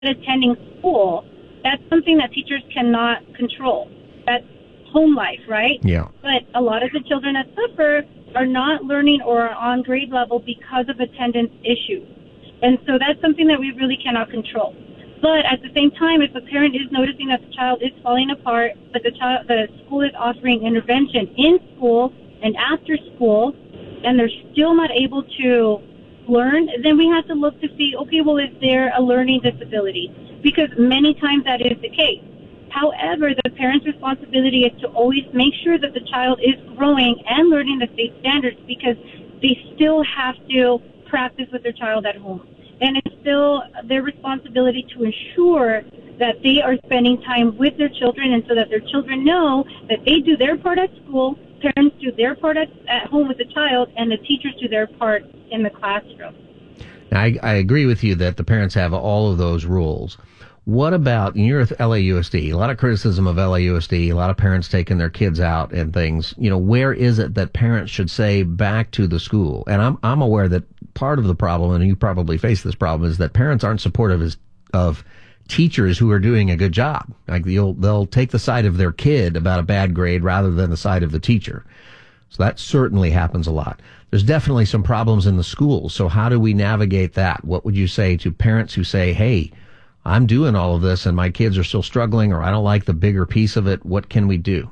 attending school, that's something that teachers cannot control. That's home life, right? Yeah. But a lot of the children that suffer are not learning or are on grade level because of attendance issues. And so that's something that we really cannot control. But at the same time, if a parent is noticing that the child is falling apart, but the school is offering intervention in school and after school, and they're still not able to learn, then we have to look to see, okay, well, is there a learning disability? Because many times that is the case. However, the parent's responsibility is to always make sure that the child is growing and learning the state standards, because they still have to practice with their child at home. And it's still their responsibility to ensure that they are spending time with their children, and so that their children know that they do their part at school, parents do their part at home with the child, and the teachers do their part in the classroom. Now, I agree with you that the parents have all of those rules. What about, you're at LAUSD, a lot of criticism of LAUSD, a lot of parents taking their kids out and things. Where is it that parents should say back to the school? And I'm aware that part of the problem, and you probably face this problem, is that parents aren't supportive of teachers who are doing a good job. Like they'll take the side of their kid about a bad grade rather than the side of the teacher. So that certainly happens a lot. There's definitely some problems in the schools. So how do we navigate that? What would you say to parents who say, hey, I'm doing all of this and my kids are still struggling, or I don't like the bigger piece of it. What can we do?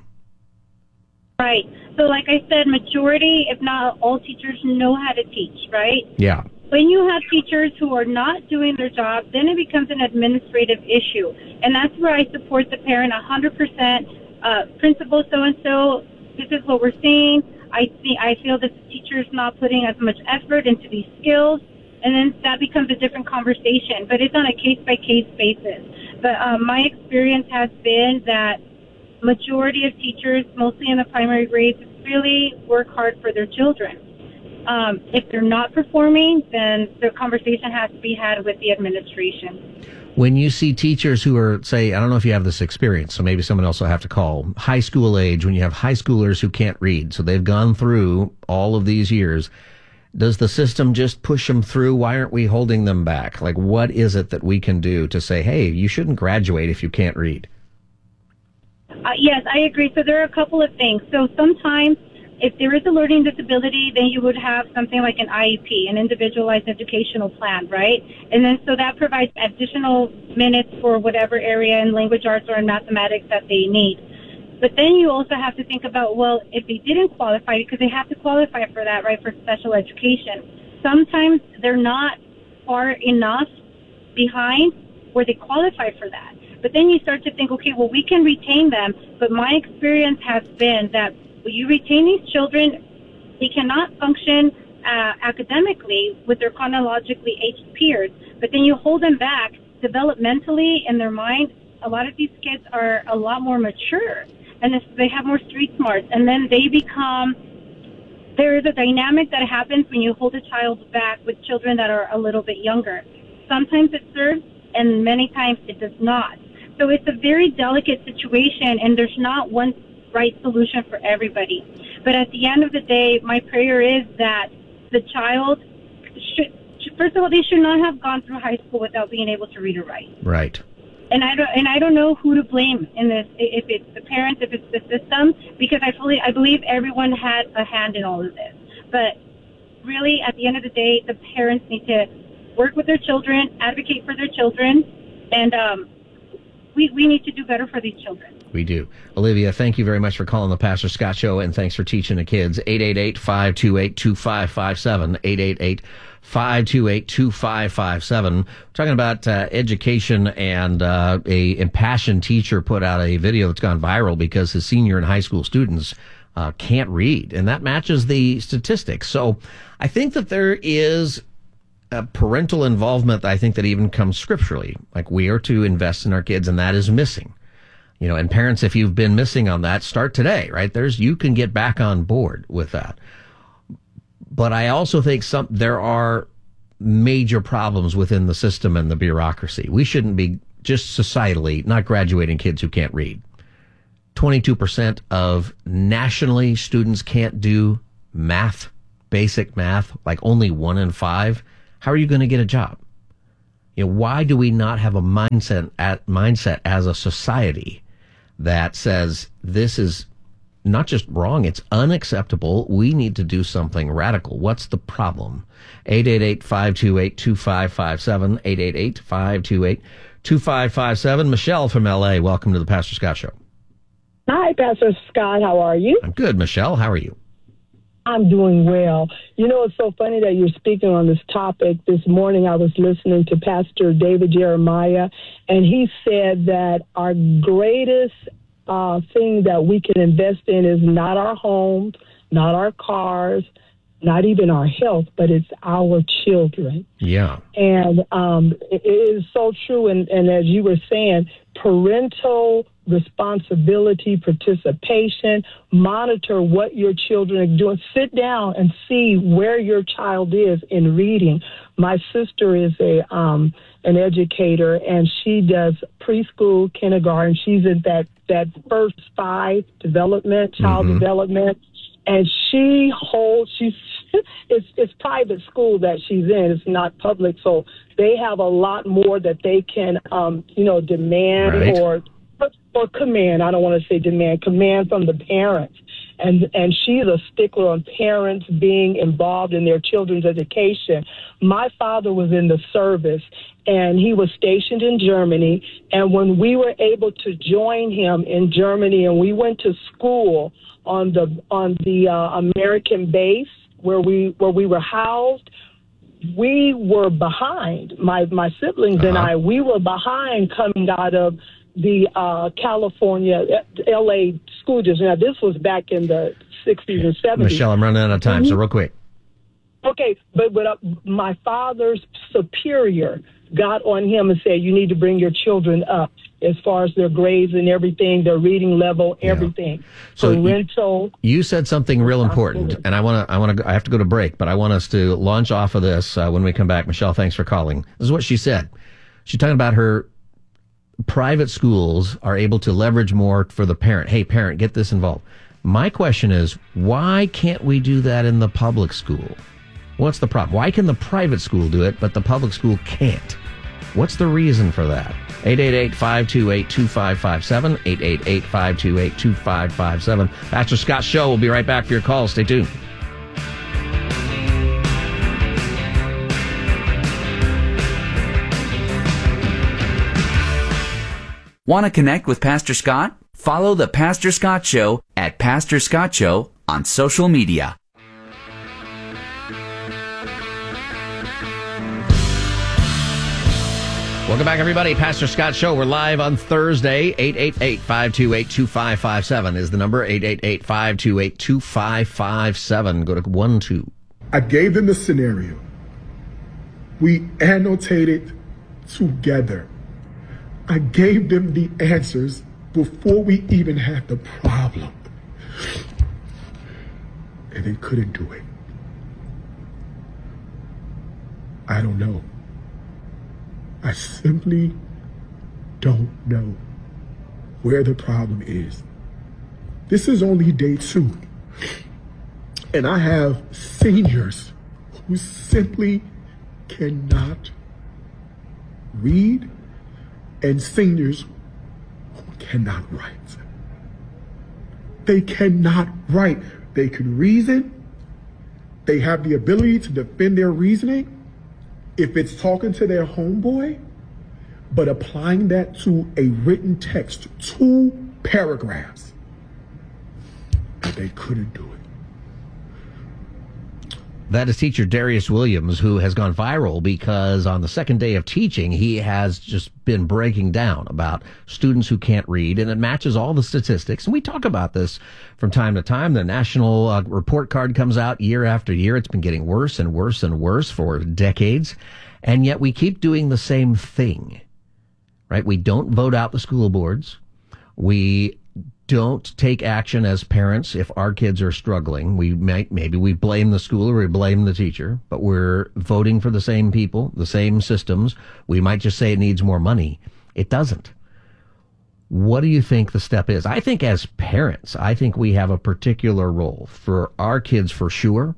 Right. So like I said, majority, if not all teachers know how to teach, right? Yeah. When you have teachers who are not doing their job, then it becomes an administrative issue. And that's where I support the parent 100%. Principal so-and-so, this is what we're seeing. I feel that the teacher's not putting as much effort into these skills. And then that becomes a different conversation, but it's on a case-by-case basis. But my experience has been that majority of teachers, mostly in the primary grades, really work hard for their children. If they're not performing, then the conversation has to be had with the administration. When you see teachers who are, say, I don't know if you have this experience, so maybe someone else will have to call, high school age, when you have high schoolers who can't read, so they've gone through all of these years, does the system just push them through? Why aren't we holding them back? Like, what is it that we can do to say, hey, you shouldn't graduate if you can't read? Yes, I agree. So there are a couple of things. So sometimes if there is a learning disability, then you would have something like an IEP, an individualized educational plan, right? And then so that provides additional minutes for whatever area in language arts or in mathematics that they need. But then you also have to think about, well, if they didn't qualify, because they have to qualify for that, right, for special education, sometimes they're not far enough behind where they qualify for that. But then you start to think, okay, well, we can retain them, but my experience has been that when you retain these children, they cannot function academically with their chronologically aged peers, but then you hold them back developmentally in their mind. A lot of these kids are a lot more mature, and they have more street smarts, and then there is a dynamic that happens when you hold a child back with children that are a little bit younger. Sometimes it serves, and many times it does not. So it's a very delicate situation, and there's not one right solution for everybody. But at the end of the day, my prayer is that the child should, first of all, they should not have gone through high school without being able to read or write. Right. And I don't know who to blame in this, if it's the parents, if it's the system, because I believe everyone had a hand in all of this. But really, at the end of the day, the parents need to work with their children, advocate for their children, and we need to do better for these children. We do. Olivia, thank you very much for calling the Pastor Scott Show, and thanks for teaching the kids. 888-528-2557, 888-528-2557. We're talking about education, and a impassioned teacher put out a video that's gone viral because his senior and high school students can't read, and that matches the statistics. So I think that there is parental involvement, I think, that even comes scripturally. Like, we are to invest in our kids, and that is missing. And parents, if you've been missing on that, start today, right? You can get back on board with that. But I also think there are major problems within the system and the bureaucracy. We shouldn't be just societally not graduating kids who can't read. 22% of nationally students can't do math, basic math, like only 1 in 5. How are you going to get a job? Why do we not have a mindset as a society that says this is not just wrong, it's unacceptable. We need to do something radical. What's the problem? 888-528-2557, 888-528-2557. Michelle from L.A., welcome to the Pastor Scott Show. Hi, Pastor Scott. How are you? I'm good, Michelle. How are you? I'm doing well. It's so funny that you're speaking on this topic. This morning I was listening to Pastor David Jeremiah, and he said that our greatest thing that we can invest in is not our homes, not our cars, not even our health, but it's our children. Yeah. And it is so true. And as you were saying, parental responsibility, participation, monitor what your children are doing. Sit down and see where your child is in reading. My sister is an educator, and she does preschool, kindergarten. She's in that first 5 development, child development, and she's it's private school that she's in. It's not public, so they have a lot more that they can demand right. or command. I don't want to say demand, command from the parents. And she's a stickler on parents being involved in their children's education. My father was in the service, and he was stationed in Germany. And when we were able to join him in Germany, and we went to school on the American base where we were housed, we were behind. My siblings and I, we were behind coming out of the California, L.A. school district. Now, this was back in the 60s and 70s. Michelle, I'm running out of time, so real quick. Okay, but my father's superior got on him and said, you need to bring your children up as far as their grades and everything, their reading level, everything. So parental. You said something real important, and I have to go to break, but I want us to launch off of this when we come back. Michelle, thanks for calling. This is what she said. She's talking about her private schools are able to leverage more for the parent. Hey, parent, get this involved. My question is, why can't we do that in the public school? What's the problem? Why can the private school do it, but the public school can't? What's the reason for that? 888-528-2557, 888-528-2557. Pastor Scott Show. We'll be right back for your calls. Stay tuned. Want to connect with Pastor Scott? Follow the Pastor Scott Show at Pastor Scott Show on social media. Welcome back, everybody. Pastor Scott Show. We're live on Thursday. 888-528-2557 is the number. 888-528-2557. Go to 12. I gave them the scenario. We annotated together. I gave them the answers before we even had the problem. And they couldn't do it. I don't know. I simply don't know where the problem is. This is only day 2. And I have seniors who simply cannot read and seniors who cannot write. They cannot write. They can reason. They have the ability to defend their reasoning if it's talking to their homeboy, but applying that to a written text, 2 paragraphs, they couldn't do it. That is teacher Darius Williams, who has gone viral because on the second day of teaching, he has just been breaking down about students who can't read, and it matches all the statistics. And we talk about this from time to time. The national report card comes out year after year. It's been getting worse and worse and worse for decades, and yet we keep doing the same thing, right? We don't vote out the school boards. We don't take action as parents if our kids are struggling. Maybe we blame the school or we blame the teacher, but we're voting for the same people, the same systems. We might just say it needs more money. It doesn't. What do you think the step is? I think as parents, I think we have a particular role for our kids for sure,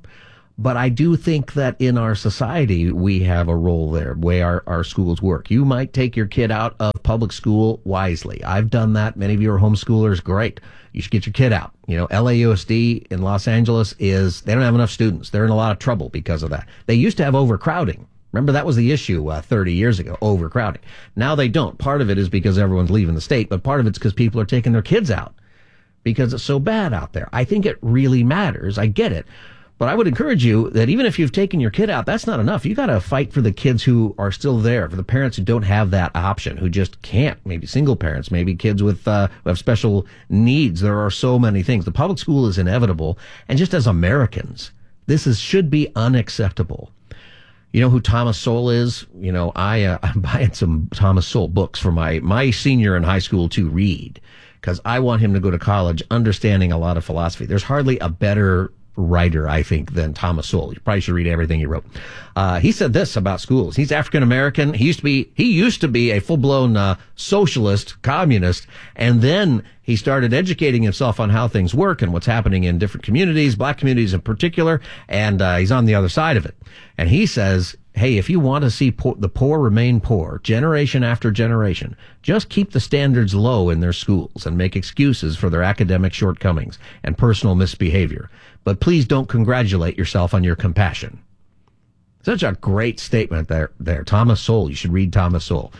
But I do think that in our society, we have a role there, the way our schools work. You might take your kid out of public school wisely. I've done that. Many of you are homeschoolers. Great. You should get your kid out. You know, LAUSD in Los Angeles they don't have enough students. They're in a lot of trouble because of that. They used to have overcrowding. Remember, that was the issue 30 years ago, overcrowding. Now they don't. Part of it is because everyone's leaving the state, but part of it's because people are taking their kids out because it's so bad out there. I think it really matters. I get it. But I would encourage you that even if you've taken your kid out, that's not enough. You got to fight for the kids who are still there, for the parents who don't have that option, who just can't. Maybe single parents, maybe kids with who have special needs. There are so many things. The public school is inevitable, and just as Americans, should be unacceptable. You know who Thomas Sowell is? You know, I'm buying some Thomas Sowell books for my senior in high school to read because I want him to go to college understanding a lot of philosophy. There's hardly a better writer, I think, than Thomas Sowell. You probably should read everything he wrote. He said this about schools. He's African American. He used to be a full-blown socialist, communist, and then he started educating himself on how things work and what's happening in different communities, black communities in particular, and he's on the other side of it. And he says, hey, if you want to see the poor remain poor, generation after generation, just keep the standards low in their schools and make excuses for their academic shortcomings and personal misbehavior. But please don't congratulate yourself on your compassion. Such a great statement there. Thomas Sowell. You should read Thomas Sowell.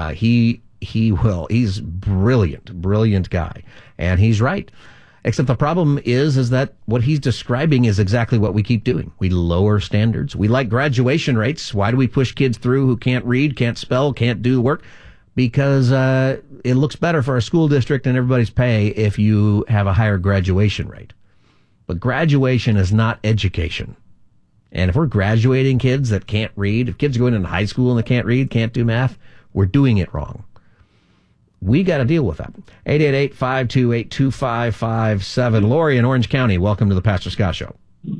He's brilliant guy. And he's right. Except the problem is that what he's describing is exactly what we keep doing. We lower standards. We like graduation rates. Why do we push kids through who can't read, can't spell, can't do the work? Because it looks better for our school district and everybody's pay if you have a higher graduation rate. But graduation is not education. And if we're graduating kids that can't read, if kids are going into high school and they can't read, can't do math, we're doing it wrong. We got to deal with that. 888-528-2557. Lori in Orange County, welcome to the Pastor Scott Show.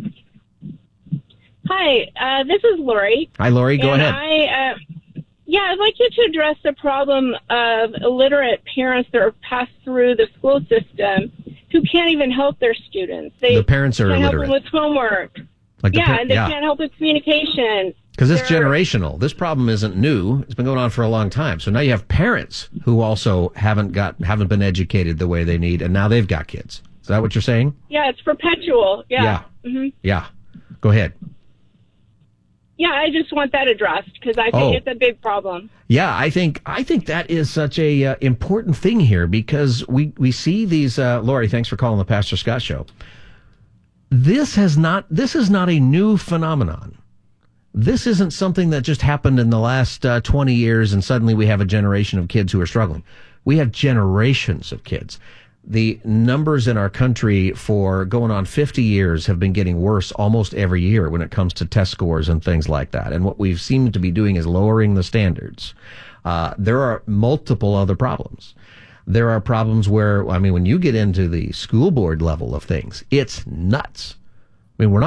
Hi, this is Lori. Hi, Lori. Go ahead. I'd like you to address the problem of illiterate parents that are passed through the school system who can't even help their students. The parents are illiterate. Can't help them with homework. And they can't help with communication. Because it's generational. This problem isn't new. It's been going on for a long time. So now you have parents who also haven't been educated the way they need, and now they've got kids. Is that what you're saying? Yeah, it's perpetual. Yeah. Yeah. Mm-hmm. Yeah. Go ahead. Yeah, I just want that addressed because I think it's a big problem. Yeah, I think that is such a important thing here because we see these. Lori, thanks for calling the Pastor Scott Show. This is not a new phenomenon. This isn't something that just happened in the last 20 years and suddenly we have a generation of kids who are struggling. We have generations of kids. The numbers in our country for going on 50 years have been getting worse almost every year when it comes to test scores and things like that. And what we've seemed to be doing is lowering the standards. There are multiple other problems. There are problems where, when you get into the school board level of things, it's nuts. when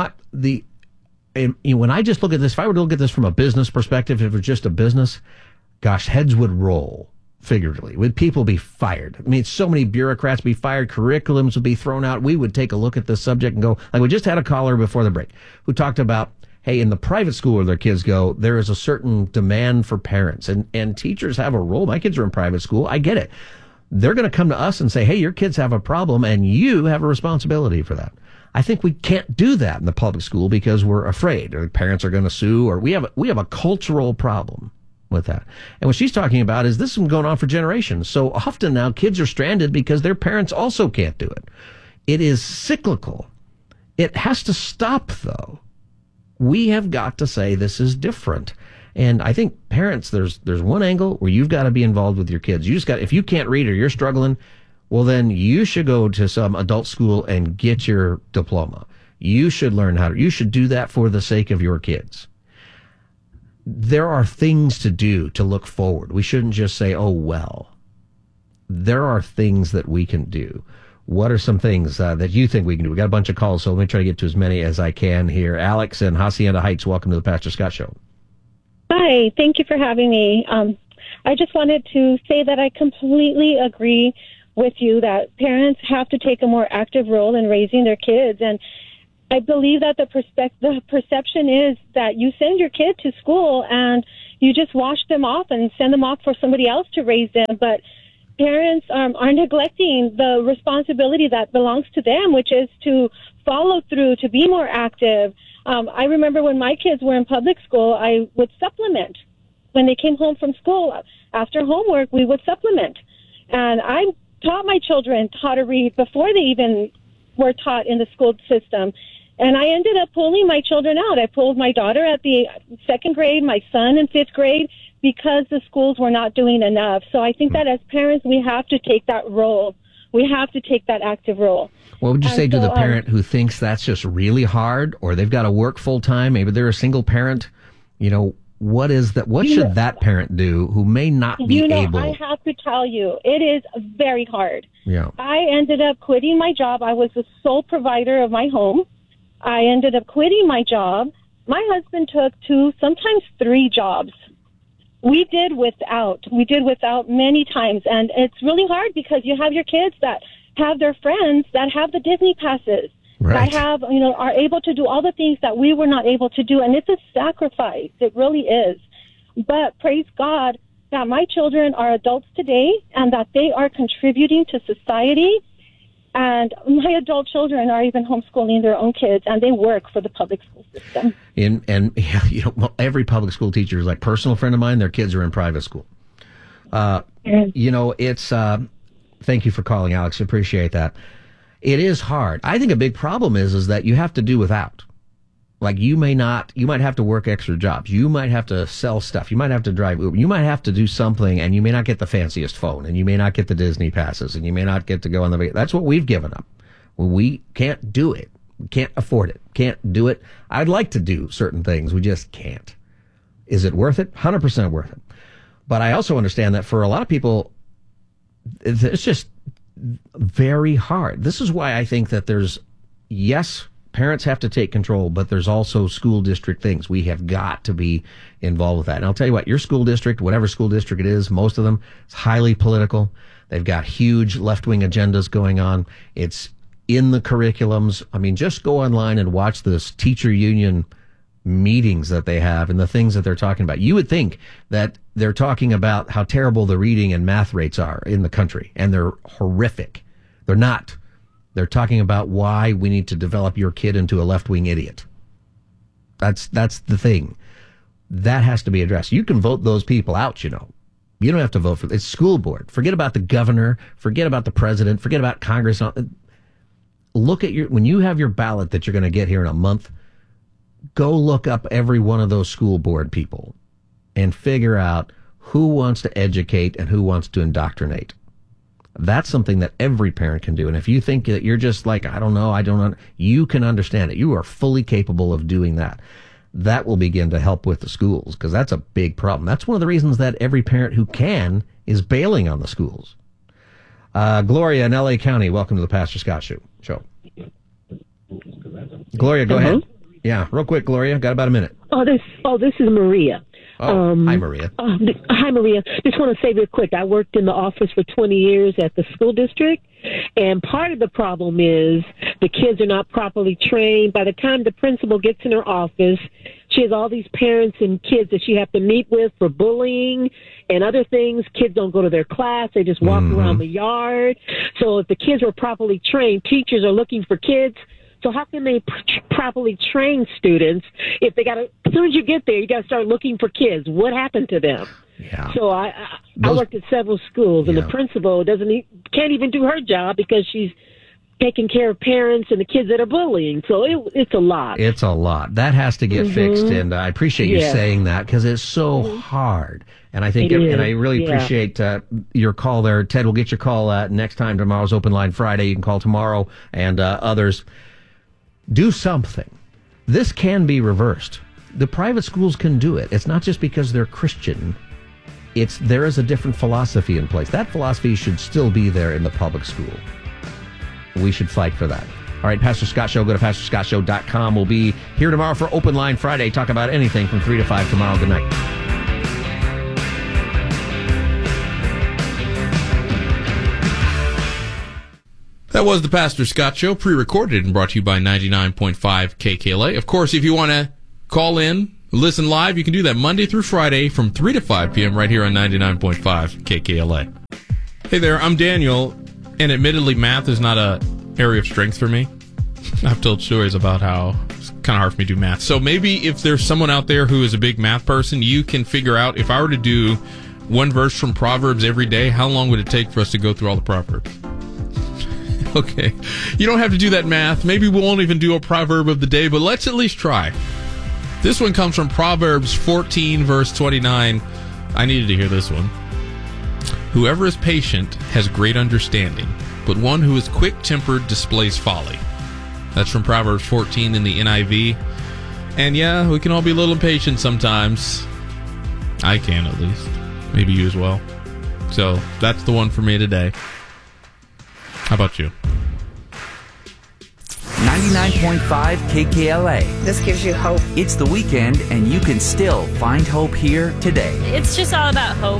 I just look at this, if I were to look at this from a business perspective, if it was just a business, gosh, heads would roll. Figuratively, would people be fired? So many bureaucrats be fired, curriculums would be thrown out. We would take a look at this subject and go, like we just had a caller before the break who talked about, hey, in the private school where their kids go, there is a certain demand for parents and teachers have a role. My kids are in private school. I get it. They're going to come to us and say, hey, your kids have a problem and you have a responsibility for that. I think we can't do that in the public school because we're afraid or parents are going to sue or we have a cultural problem with that. And what she's talking about is this has been going on for generations. So often now kids are stranded because their parents also can't do it. It is cyclical. It has to stop, though. We have got to say this is different. And I think parents, there's one angle where you've got to be involved with your kids. If you can't read or you're struggling, well, then you should go to some adult school and get your diploma. You should learn you should do that for the sake of your kids. There are things to do to look forward. We shouldn't just say, oh, well. There are things that we can do. What are some things that you think we can do? We got a bunch of calls, so let me try to get to as many as I can here. Alex in Hacienda Heights, welcome to the Pastor Scott Show. Hi, thank you for having me. I just wanted to say that I completely agree with you that parents have to take a more active role in raising their kids. And I believe that the perception is that you send your kid to school and you just wash them off and send them off for somebody else to raise them. But parents are neglecting the responsibility that belongs to them, which is to follow through, to be more active. I remember when my kids were in public school, I would supplement. When they came home from school, after homework, we would supplement. And I taught my children how to read before they even were taught in the school system. And I ended up pulling my children out. I pulled my daughter at the 2nd grade, my son in 5th grade, because the schools were not doing enough. So I think that as parents, we have to take that role. We have to take that active role. What would you say to the parent who thinks that's just really hard, or they've got to work full time? Maybe they're a single parent. You know, what is that? What should that parent do who may not be able? I have to tell you, it is very hard. Yeah. I ended up quitting my job. I was the sole provider of my home. I ended up quitting my job. My husband took 2, sometimes 3 jobs. We did without many times. And it's really hard because you have your kids that have their friends that have the Disney passes, right, that have, are able to do all the things that we were not able to do. And it's a sacrifice. It really is. But praise God that my children are adults today and that they are contributing to society. And my adult children are even homeschooling their own kids, and they work for the public school system. Every public school teacher is like a personal friend of mine. Their kids are in private school. It's thank you for calling, Alex. Appreciate that. It is hard. I think a big problem is that you have to do without. Like you might have to work extra jobs. You might have to sell stuff. You might have to drive Uber. You might have to do something, and you may not get the fanciest phone, and you may not get the Disney passes, and you may not get to go on the. That's what we've given up. We can't do it. We can't afford it. Can't do it. I'd like to do certain things. We just can't. Is it worth it? 100% worth it. But I also understand that for a lot of people, it's just very hard. This is why I think that parents have to take control, but there's also school district things. We have got to be involved with that. And I'll tell you what, your school district, whatever school district it is, most of them, it's highly political. They've got huge left-wing agendas going on. It's in the curriculums. I mean, just go online and watch this teacher union meetings that they have and the things that they're talking about. You would think that they're talking about how terrible the reading and math rates are in the country, and they're horrific. They're not. They're talking about why we need to develop your kid into a left-wing idiot. That's the thing. That has to be addressed. You can vote those people out, You don't have to vote for it. It's school board. Forget about the governor. Forget about the president. Forget about Congress. Look at when you have your ballot that you're going to get here in a month, go look up every one of those school board people and figure out who wants to educate and who wants to indoctrinate. That's something that every parent can do. And if you think that you're just like, I don't know, you can understand it. You are fully capable of doing that. That will begin to help with the schools, because that's a big problem. That's one of the reasons that every parent who can is bailing on the schools. Gloria in L.A. County, welcome to the Pastor Scott Show. Gloria, go ahead. Yeah, real quick, Gloria. Got about a minute. This is Maria. Hi, Maria. Hi, Maria. Just want to say real quick, I worked in the office for 20 years at the school district, and part of the problem is the kids are not properly trained. By the time the principal gets in her office, she has all these parents and kids that she has to meet with for bullying and other things. Kids don't go to their class. They just walk around the yard. So if the kids were properly trained, teachers are looking for kids. So how can they properly train students if they as soon as you get there, you got to start looking for kids? What happened to them? Yeah. So I worked at several schools, and the principal can't even do her job because she's taking care of parents and the kids that are bullying. So it's a lot. It's a lot. That has to get fixed, and I appreciate you saying that, because it's so hard. And I think, and I really appreciate your call there. Ted, we'll get your call next time. Tomorrow's Open Line Friday. You can call tomorrow, and others. Do something. This can be reversed. The private schools can do it. It's not just because they're Christian. There is a different philosophy in place. That philosophy should still be there in the public school. We should fight for that. All right, Pastor Scott Show. Go to PastorScottShow.com. We'll be here tomorrow for Open Line Friday. Talk about anything from 3 to 5 tomorrow. Good night. That was the Pastor Scott Show, pre-recorded and brought to you by 99.5 KKLA. Of course, if you want to call in, listen live, you can do that Monday through Friday from 3 to 5 p.m. right here on 99.5 KKLA. Hey there, I'm Daniel, and admittedly, math is not an area of strength for me. I've told stories about how it's kind of hard for me to do math. So maybe if there's someone out there who is a big math person, you can figure out, if I were to do one verse from Proverbs every day, how long would it take for us to go through all the Proverbs? Okay. You don't have to do that math. Maybe we won't even do a proverb of the day, but let's at least try. This one comes from Proverbs 14, verse 29. I needed to hear this one. Whoever is patient has great understanding, but one who is quick-tempered displays folly. That's from Proverbs 14 in the NIV. And yeah, we can all be a little impatient sometimes. I can, at least. Maybe you as well. So that's the one for me today. How about you? 99.5 KKLA. This gives you hope. It's the weekend, and you can still find hope here today. It's just all about hope.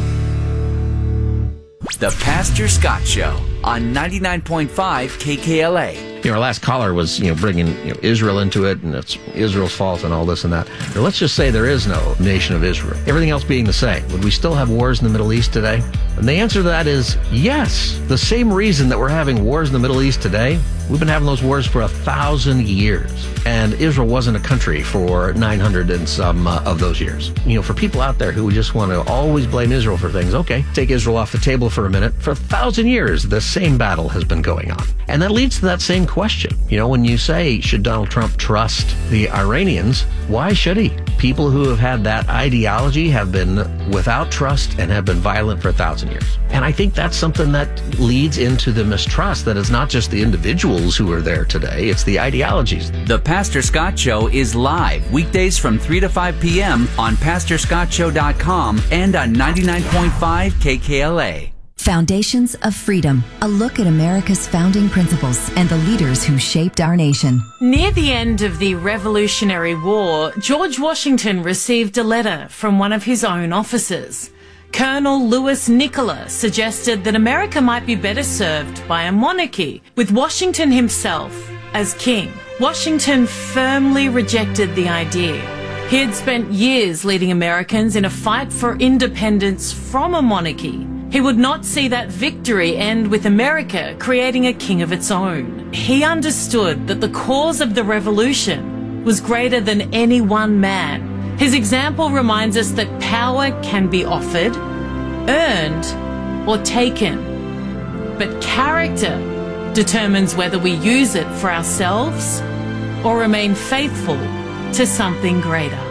The Pastor Scott Show on 99.5 KKLA. Our last caller was, bringing Israel into it, and it's Israel's fault and all this and that. Now, let's just say there is no nation of Israel. Everything else being the same. Would we still have wars in the Middle East today? And the answer to that is yes. The same reason that we're having wars in the Middle East today, we've been having those wars for 1,000 years. And Israel wasn't a country for 900 and some of those years. For people out there who just want to always blame Israel for things, okay, take Israel off the table for a minute. For 1,000 years, the same battle has been going on. And that leads to that same question. When you say, should Donald Trump trust the Iranians, why should he? People who have had that ideology have been without trust and have been violent for 1,000 years. And I think that's something that leads into the mistrust, that it's not just the individuals who are there today, it's the ideologies. The Pastor Scott Show is live weekdays from 3 to 5 p.m. on PastorScottShow.com and on 99.5 KKLA. Foundations of Freedom, a look at America's founding principles and the leaders who shaped our nation. Near the end of the Revolutionary War, George Washington received a letter from one of his own officers. Colonel Louis Nicola suggested that America might be better served by a monarchy, with Washington himself as king. Washington firmly rejected the idea. He had spent years leading Americans in a fight for independence from a monarchy. He would not see that victory end with America creating a king of its own. He understood that the cause of the revolution was greater than any one man. His example reminds us that power can be offered, earned, or taken. But character determines whether we use it for ourselves or remain faithful to something greater.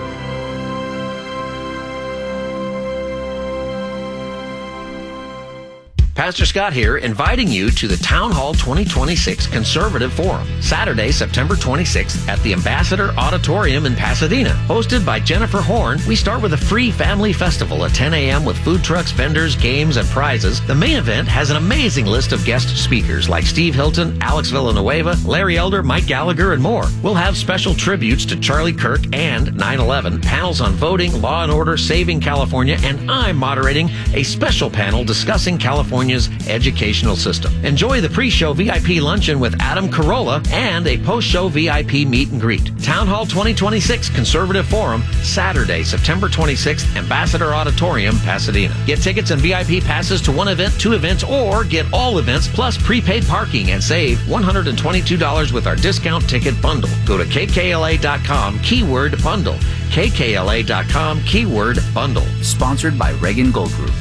Pastor Scott here, inviting you to the Town Hall 2026 Conservative Forum, Saturday, September 26th at the Ambassador Auditorium in Pasadena. Hosted by Jennifer Horn, we start with a free family festival at 10 a.m. with food trucks, vendors, games, and prizes. The main event has an amazing list of guest speakers like Steve Hilton, Alex Villanueva, Larry Elder, Mike Gallagher, and more. We'll have special tributes to Charlie Kirk and 9/11, panels on voting, law and order, saving California, and I'm moderating a special panel discussing California's educational system. Enjoy the pre-show VIP luncheon with Adam Carolla and a post-show VIP meet and greet. Town Hall 2026 Conservative Forum, Saturday, September 26th, Ambassador Auditorium, Pasadena. Get tickets and VIP passes to one event, two events, or get all events plus prepaid parking and save $122 with our discount ticket bundle. Go to kkla.com, keyword bundle. kkla.com, keyword bundle. Sponsored by Reagan Gold Group.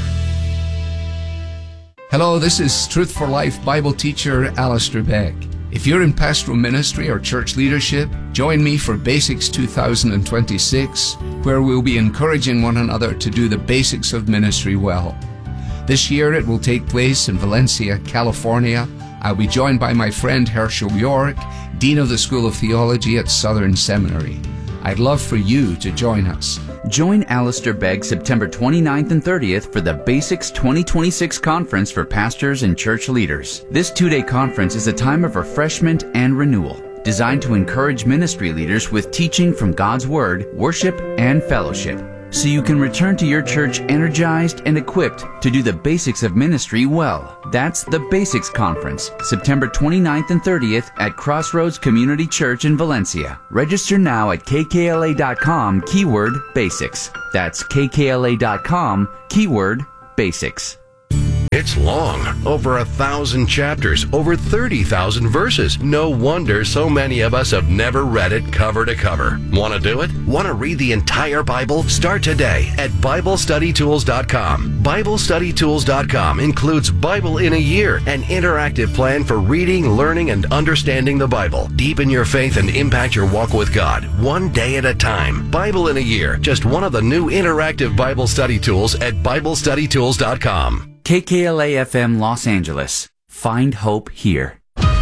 Hello, this is Truth for Life Bible teacher Alistair Begg. If you're in pastoral ministry or church leadership, join me for Basics 2026, where we'll be encouraging one another to do the basics of ministry well. This year it will take place in Valencia, California. I'll be joined by my friend Herschel York, Dean of the School of Theology at Southern Seminary. I'd love for you to join us. Join Alistair Begg September 29th and 30th for the Basics 2026 Conference for Pastors and Church Leaders. This two-day conference is a time of refreshment and renewal, designed to encourage ministry leaders with teaching from God's Word, worship, and fellowship. so you can return to your church energized and equipped to do the basics of ministry well. That's the Basics Conference, September 29th and 30th at Crossroads Community Church in Valencia. Register now at kkla.com, keyword basics. That's kkla.com, keyword basics. It's long, over 1,000 chapters, over 30,000 verses. No wonder so many of us have never read it cover to cover. Want to do it? Want to read the entire Bible? Start today at BibleStudyTools.com. BibleStudyTools.com includes Bible in a Year, an interactive plan for reading, learning, and understanding the Bible. Deepen your faith and impact your walk with God, one day at a time. Bible in a Year, just one of the new interactive Bible study tools at BibleStudyTools.com. KKLA-FM Los Angeles. Find hope here.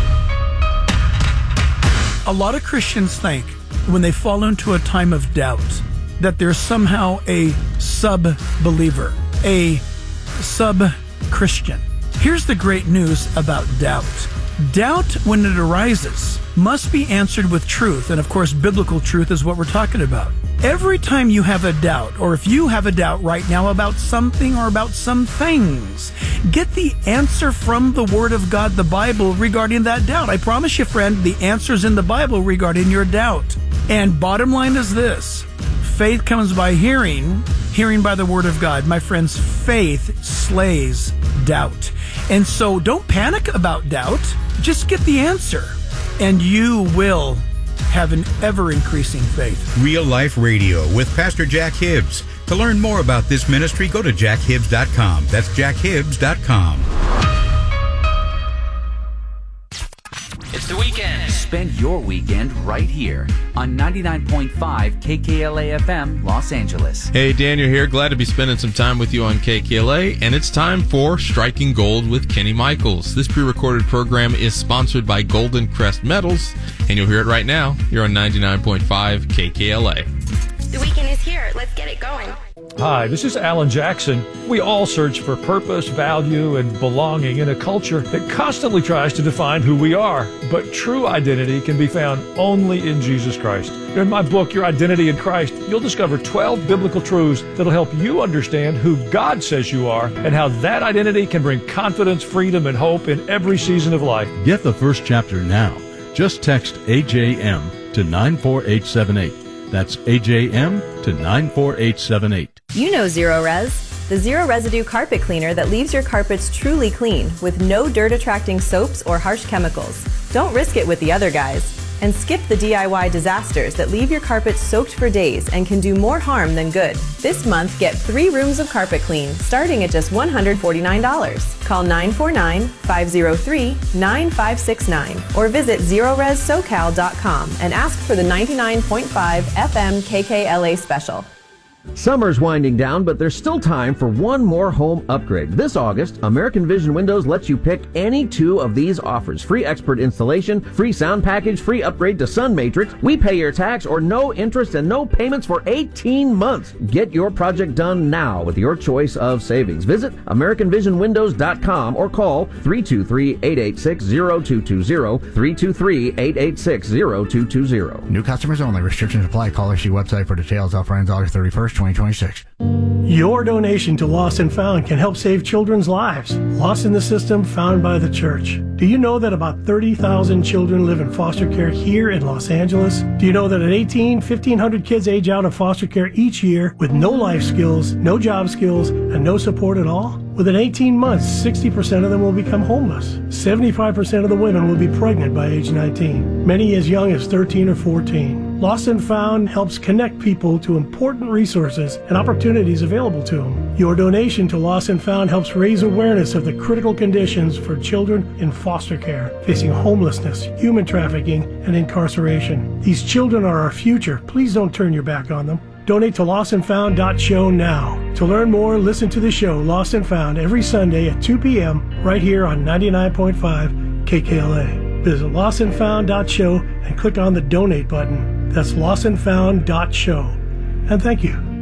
A lot of Christians think when they fall into a time of doubt that they're somehow a sub-believer, a sub-Christian. Here's the great news about doubt. Doubt, when it arises, must be answered with truth. And of course, biblical truth is what we're talking about. Every time you have a doubt, or if you have a doubt right now about something or about some things, get the answer from the Word of God, the Bible, regarding that doubt. I promise you, friend, the answer's in the Bible regarding your doubt. And bottom line is this: faith comes by hearing, hearing by the Word of God. My friends, faith slays doubt. And so don't panic about doubt. Just get the answer, and you will have an ever-increasing faith. Real Life Radio with Pastor Jack Hibbs. To learn more about this ministry, go to jackhibbs.com. That's jackhibbs.com. It's the weekend. Spend your weekend right here on 99.5 KKLA-FM Los Angeles. Hey, Daniel here. Glad to be spending some time with you on KKLA, and it's time for Striking Gold with Kenny Michaels. This pre-recorded program is sponsored by Golden Crest Metals, and you'll hear it right now. You're on 99.5 KKLA. The weekend is here. Let's get it going. Hi, this is Alan Jackson. We all search for purpose, value, and belonging in a culture that constantly tries to define who we are. But true identity can be found only in Jesus Christ. In my book, Your Identity in Christ, you'll discover 12 biblical truths that'll help you understand who God says you are and how that identity can bring confidence, freedom, and hope in every season of life. Get the first chapter now. Just text AJM to 94878. That's AJM to 94878. You know Zero Res, the zero residue carpet cleaner that leaves your carpets truly clean with no dirt-attracting soaps or harsh chemicals. Don't risk it with the other guys. And skip the DIY disasters that leave your carpets soaked for days and can do more harm than good. This month, get 3 rooms of carpet clean, starting at just $149. Call 949-503-9569 or visit ZeroResSoCal.com and ask for the 99.5 FM KKLA special. Summer's winding down, but there's still time for one more home upgrade. This August, American Vision Windows lets you pick any 2 of these offers. Free expert installation, free sound package, free upgrade to Sun Matrix. We pay your tax or no interest and no payments for 18 months. Get your project done now with your choice of savings. Visit AmericanVisionWindows.com or call 323-886-0220, 323-886-0220. New customers only. Restrictions apply. Call issue website for details. Offer ends August 31st. 2026. Your donation to Lost and Found can help save children's lives lost in the system found by the church. Do you know that about 30,000 children live in foster care here in Los Angeles? Do you know that at 1,500 kids age out of foster care each year with no life skills, no job skills, and no support at all? Within 18 months, 60% of them will become homeless. 75% of the women will be pregnant by age 19, many as young as 13 or 14. Lost and Found helps connect people to important resources and opportunities available to them. Your donation to Lost and Found helps raise awareness of the critical conditions for children in foster care, facing homelessness, human trafficking, and incarceration. These children are our future. Please don't turn your back on them. Donate to lostandfound.show now. To learn more, listen to the show Lost and Found every Sunday at 2 p.m. right here on 99.5 KKLA. Visit lostandfound.show and click on the donate button. That's lostandfound.show. And thank you.